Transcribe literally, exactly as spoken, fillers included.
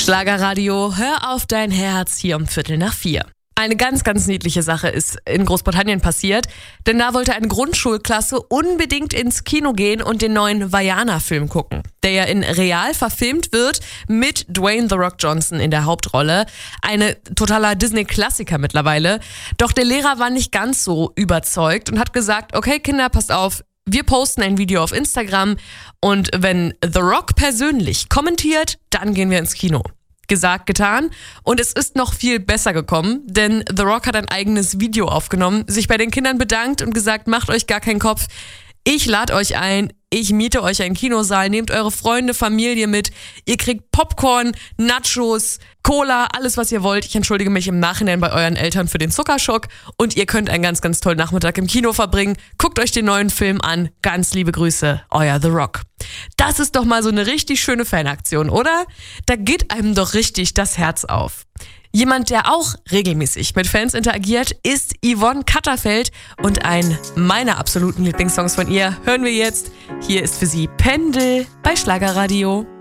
Schlagerradio, hör auf dein Herz hier um Viertel nach vier. Eine ganz, ganz niedliche Sache ist in Großbritannien passiert, denn da wollte eine Grundschulklasse unbedingt ins Kino gehen und den neuen Vaiana-Film gucken, der ja in real verfilmt wird mit Dwayne „The Rock“ Johnson in der Hauptrolle. Eine totaler Disney-Klassiker mittlerweile. Doch der Lehrer war nicht ganz so überzeugt und hat gesagt, okay Kinder, passt auf, wir posten ein Video auf Instagram und wenn The Rock persönlich kommentiert, dann gehen wir ins Kino. Gesagt, getan. Und es ist noch viel besser gekommen, denn The Rock hat ein eigenes Video aufgenommen, sich bei den Kindern bedankt und gesagt, macht euch gar keinen Kopf. Ich lade euch ein, ich miete euch einen Kinosaal, nehmt eure Freunde, Familie mit, ihr kriegt Popcorn, Nachos, Cola, alles was ihr wollt. Ich entschuldige mich im Nachhinein bei euren Eltern für den Zuckerschock und ihr könnt einen ganz, ganz tollen Nachmittag im Kino verbringen. Guckt euch den neuen Film an. Ganz liebe Grüße, euer The Rock. Das ist doch mal so eine richtig schöne Fanaktion, oder? Da geht einem doch richtig das Herz auf. Jemand, der auch regelmäßig mit Fans interagiert, ist Yvonne Katterfeld und einen meiner absoluten Lieblingssongs von ihr hören wir jetzt. Hier ist für Sie Pendel bei Schlagerradio.